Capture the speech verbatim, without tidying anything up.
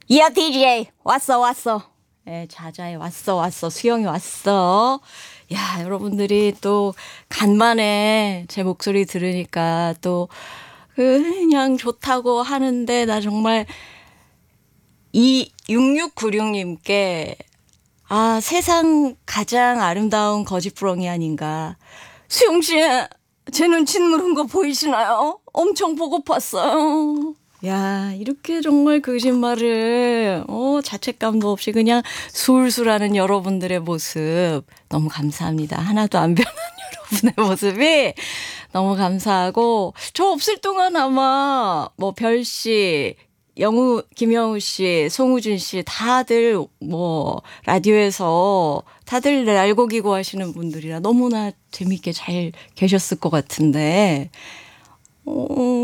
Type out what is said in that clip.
야 디제이 왔어 왔어. 예, 자자해 왔어 왔어. 수영이 왔어. 야, 여러분들이 또 간만에 제 목소리 들으니까 또 그냥 좋다고 하는데 나 정말 이 육육구육님께 아, 세상 가장 아름다운 거짓부렁이 아닌가. 수영 씨, 제 눈치 무른 거 보이시나요? 엄청 보고팠어요. 야, 이렇게 정말 거짓말을 어, 자책감도 없이 그냥 술술하는 여러분들의 모습 너무 감사합니다. 하나도 안 변한 여러분의 모습이 너무 감사하고 저 없을 동안 아마 뭐 별씨, 영우, 김영우 씨, 송우준 씨 다들 뭐 라디오에서 다들 날고기고 하시는 분들이라 너무나 재밌게 잘 계셨을 것 같은데 어,